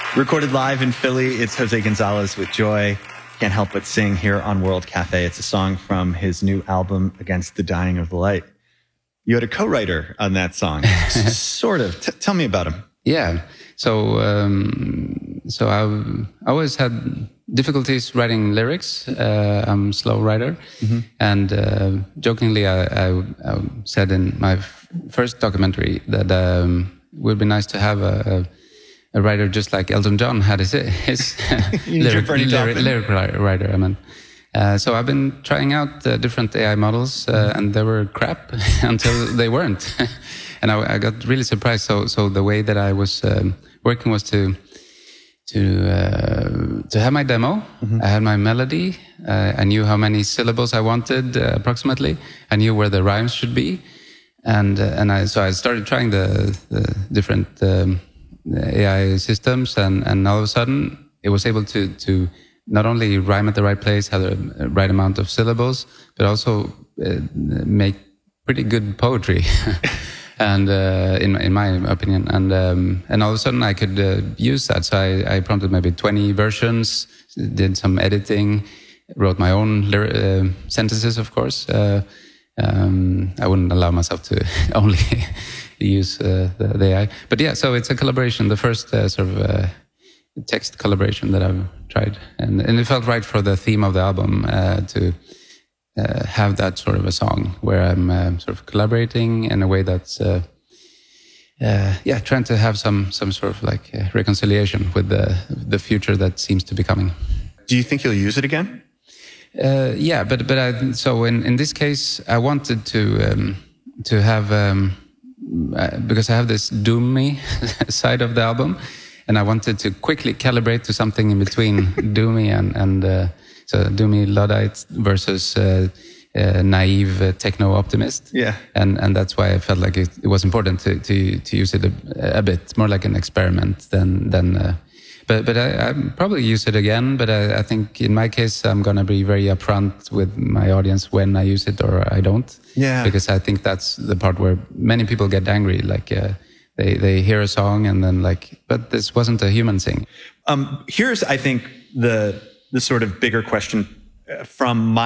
Recorded live in Philly, it's Jose Gonzalez with Joy. Can't Help But Sing here on World Cafe. It's a song from his new album, Against the Dying of the Light. You had a co-writer on that song, sort of. Tell me about him. Yeah. So I always had difficulties writing lyrics. I'm a slow writer. Mm-hmm. And jokingly, I said in my first documentary that it would be nice to have a writer just like Elton John had his lyric writer. I mean. So I've been trying out different AI models, and they were crap until they weren't. And I got really surprised. So the way that I was working was to have my demo. Mm-hmm. I had my melody. I knew how many syllables I wanted approximately. I knew where the rhymes should be, and I started trying the different AI systems, and all of a sudden it was able to not only rhyme at the right place, have the right amount of syllables, but also make pretty good poetry, and in my opinion, and all of a sudden I could use that. So I prompted maybe 20 versions, did some editing, wrote my own sentences, of course. I wouldn't allow myself to only use the AI, but yeah. So it's a collaboration, the first sort of text collaboration that I've tried, and it felt right for the theme of the album to have that sort of a song where I'm sort of collaborating in a way that's trying to have some sort of like reconciliation with the future that seems to be coming. Do you think you'll use it again? Yeah, but so in this case I wanted to have because I have this Doom Me side of the album. And I wanted to quickly calibrate to something in between Doomy and so Doomy Luddite versus naive techno optimist. Yeah, and that's why I felt like it was important to use it a bit more like an experiment than. But I probably use it again. But I think in my case I'm gonna be very upfront with my audience when I use it or I don't. Yeah, because I think that's the part where many people get angry. Like. They hear a song and then but this wasn't a human thing. Here's, I think, the sort of bigger question from my